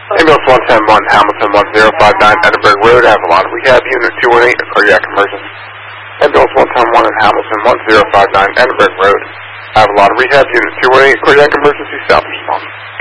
Ambulance 110-1, Hamilton 1059, Edinburgh Road, Avalon. Rehab Unit 218, a cardiac emergency. Ambulance 110-1 in Hamilton 1059, Edinburgh Road, Avalon. Rehab Unit 218, cardiac emergency, south response.